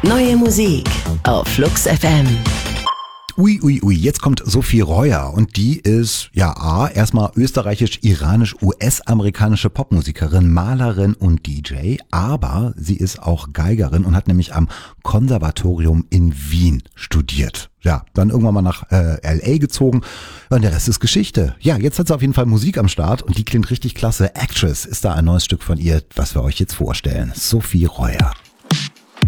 Neue Musik auf Flux FM. Ui, jetzt kommt Sophie Reuer und die ist, erstmal österreichisch-iranisch-US-amerikanische Popmusikerin, Malerin und DJ, aber sie ist auch Geigerin und hat nämlich am Konservatorium in Wien studiert. Ja, dann irgendwann mal nach L.A. gezogen und der Rest ist Geschichte. Ja, jetzt hat sie auf jeden Fall Musik am Start und die klingt richtig klasse. Actress ist da ein neues Stück von ihr, was wir euch jetzt vorstellen. Sophie Reuer.